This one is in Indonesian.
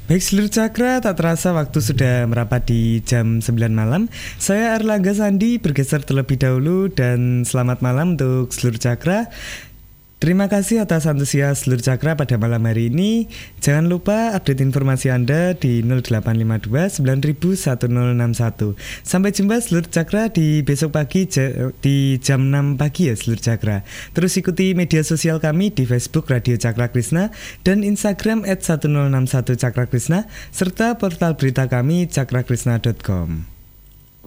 Baik seluruh cakra, tak terasa waktu sudah merapat di jam 9 malam. Saya Erlangga Sandi bergeser terlebih dahulu dan selamat malam untuk seluruh cakra. Terima kasih atas antusias seluruh cakra pada malam hari ini. Jangan lupa update informasi Anda di 0852 9000 1061. Sampai jumpa seluruh cakra di besok pagi di jam 6 pagi ya seluruh cakra. Terus ikuti media sosial kami di Facebook Radio Cakra Krishna dan Instagram @1061 Cakra Krishna serta portal berita kami cakrakrishna.com.